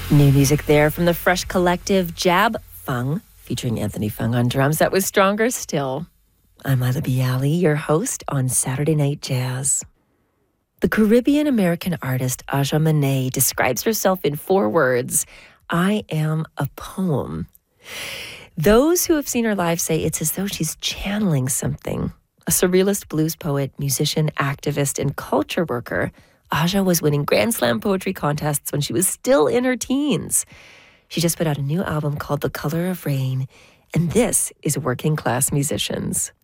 New music there from the Fresh Collective, Jab Fung, featuring Anthony Fung on drums. That was Stronger Still. I'm Ila Bialy, your host on Saturday Night Jazz. The Caribbean-American artist Aja Maneh describes herself in 4 words: I am a poem. Those who have seen her live say it's as though she's channeling something. A surrealist blues poet, musician, activist, and culture worker, Aja was winning Grand Slam poetry contests when she was still in her teens. She just put out a new album called The Color of Rain, and this is Working Class Musicians.